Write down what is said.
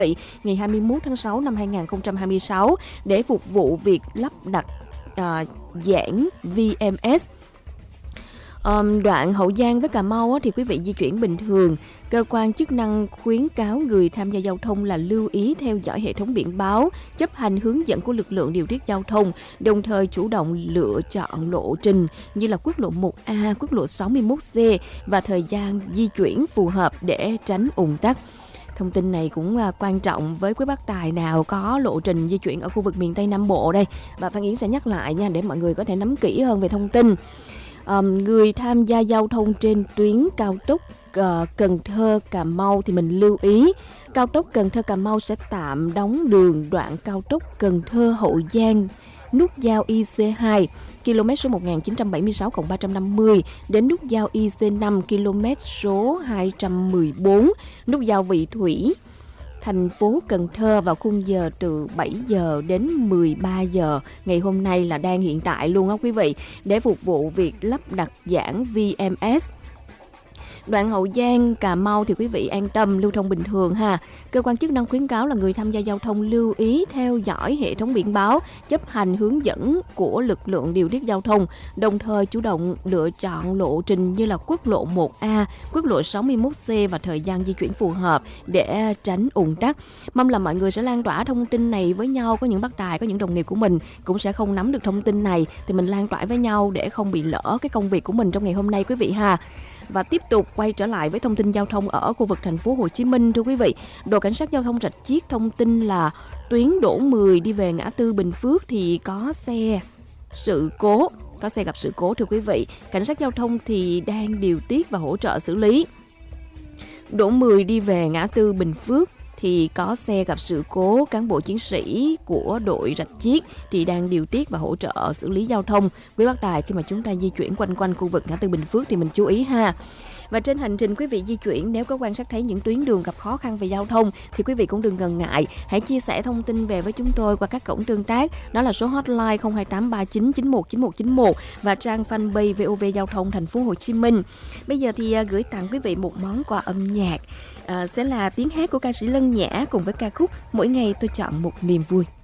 ngày 21 tháng 6 năm 2026 để phục vụ việc lắp đặt giảng VMS. Đoạn Hậu Giang với Cà Mau thì quý vị di chuyển bình thường. Cơ quan chức năng khuyến cáo người tham gia giao thông là lưu ý theo dõi hệ thống biển báo, chấp hành hướng dẫn của lực lượng điều tiết giao thông, đồng thời chủ động lựa chọn lộ trình như là quốc lộ 1A, quốc lộ 61C và thời gian di chuyển phù hợp để tránh ùn tắc. Thông tin này cũng quan trọng với quý bác tài nào có lộ trình di chuyển ở khu vực miền Tây Nam Bộ đây. Và Phan Yến sẽ nhắc lại nha để mọi người có thể nắm kỹ hơn về thông tin. Người tham gia giao thông trên tuyến cao tốc Cần Thơ Cà Mau thì mình lưu ý cao tốc Cần Thơ Cà Mau sẽ tạm đóng đường đoạn cao tốc Cần Thơ Hậu Giang nút giao IC2 km số 1976+350 đến nút giao IC5 km số 214 nút giao Vị Thủy thành phố Cần Thơ vào khung giờ từ 7 giờ đến 13 giờ ngày hôm nay là đang hiện tại luôn á quý vị, để phục vụ việc lắp đặt giảng VMS. Đoạn Hậu Giang Cà Mau thì quý vị an tâm lưu thông bình thường ha. Cơ quan chức năng khuyến cáo là người tham gia giao thông lưu ý theo dõi hệ thống biển báo, chấp hành hướng dẫn của lực lượng điều tiết giao thông, đồng thời chủ động lựa chọn lộ trình như là quốc lộ 1A, quốc lộ 61C và thời gian di chuyển phù hợp để tránh ùn tắc. Mong là mọi người sẽ lan tỏa thông tin này với nhau. Có những bác tài, có những đồng nghiệp của mình cũng sẽ không nắm được thông tin này thì mình lan tỏa với nhau để không bị lỡ cái công việc của mình trong ngày hôm nay quý vị ha. Và tiếp tục quay trở lại với thông tin giao thông ở khu vực thành phố Hồ Chí Minh thưa quý vị. Đội cảnh sát giao thông Rạch Chiếc thông tin là tuyến Đỗ 10 đi về ngã tư Bình Phước thì có xe gặp sự cố thưa quý vị. Cảnh sát giao thông thì đang điều tiết và hỗ trợ xử lý. Đỗ 10 đi về ngã tư Bình Phước thì có xe gặp sự cố, cán bộ chiến sĩ của đội Rạch Chiếc thì đang điều tiết và hỗ trợ xử lý giao thông. Quý bác tài khi mà chúng ta di chuyển quanh khu vực ngã tư Bình Phước thì mình chú ý ha. Và trên hành trình quý vị di chuyển, nếu có quan sát thấy những tuyến đường gặp khó khăn về giao thông thì quý vị cũng đừng ngần ngại, hãy chia sẻ thông tin về với chúng tôi qua các cổng tương tác, đó là số hotline 02839919191 và trang fanpage VOV Giao thông Thành phố Hồ Chí Minh. Bây giờ thì gửi tặng quý vị một món quà âm nhạc, sẽ là tiếng hát của ca sĩ Lân Nhã cùng với ca khúc Mỗi Ngày Tôi Chọn Một Niềm Vui.